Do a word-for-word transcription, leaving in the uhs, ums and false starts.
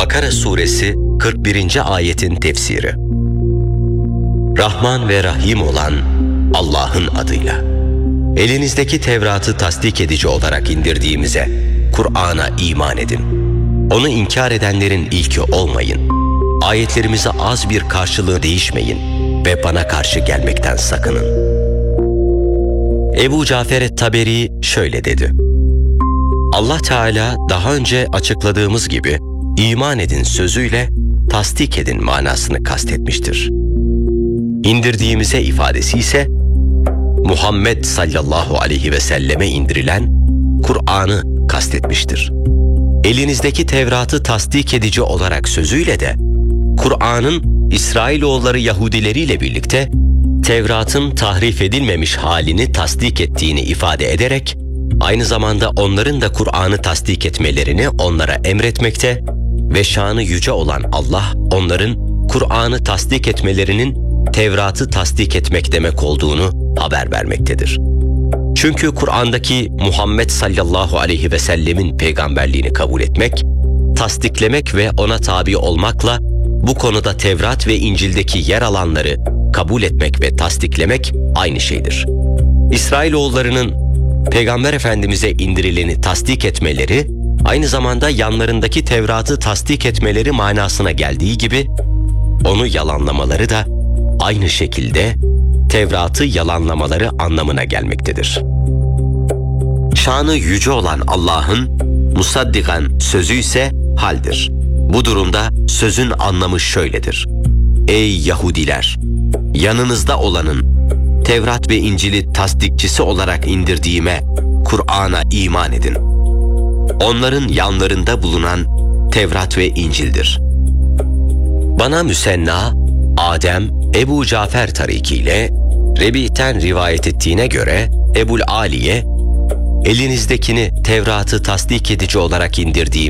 Bakara Suresi kırk birinci ayetin tefsiri. Rahman ve Rahim olan Allah'ın adıyla. Elinizdeki Tevrat'ı tasdik edici olarak indirdiğimize, Kur'an'a iman edin. Onu inkar edenlerin ilki olmayın. Ayetlerimize az bir karşılığı değişmeyin ve bana karşı gelmekten sakının. Ebu Cafer et-Taberi şöyle dedi: Allah Teala daha önce açıkladığımız gibi iman edin sözüyle tasdik edin manasını kastetmiştir. İndirdiğimize ifadesi ise Muhammed sallallahu aleyhi ve selleme indirilen Kur'an'ı kastetmiştir. Elinizdeki Tevrat'ı tasdik edici olarak sözüyle de Kur'an'ın İsrailoğulları Yahudileriyle birlikte Tevrat'ın tahrif edilmemiş halini tasdik ettiğini ifade ederek aynı zamanda onların da Kur'an'ı tasdik etmelerini onlara emretmekte ve şanı yüce olan Allah onların Kur'an'ı tasdik etmelerinin Tevrat'ı tasdik etmek demek olduğunu haber vermektedir. Çünkü Kur'an'daki Muhammed sallallahu aleyhi ve sellemin peygamberliğini kabul etmek, tasdiklemek ve ona tabi olmakla bu konuda Tevrat ve İncil'deki yer alanları kabul etmek ve tasdiklemek aynı şeydir. İsrailoğullarının Peygamber Efendimiz'e indirileni tasdik etmeleri, aynı zamanda yanlarındaki Tevrat'ı tasdik etmeleri manasına geldiği gibi, onu yalanlamaları da aynı şekilde Tevrat'ı yalanlamaları anlamına gelmektedir. Şanı yüce olan Allah'ın musaddikan sözü ise haldir. Bu durumda sözün anlamı şöyledir: Ey Yahudiler! Yanınızda olanın Tevrat ve İncil'i tasdikçisi olarak indirdiğime, Kur'an'a iman edin. Onların yanlarında bulunan Tevrat ve İncil'dir. Bana Müsenna, Adem, Ebu Cafer tarikiyle Rebi'ten rivayet ettiğine göre Ebul Aliye, elinizdekini Tevrat'ı tasdik edici olarak indirdiğim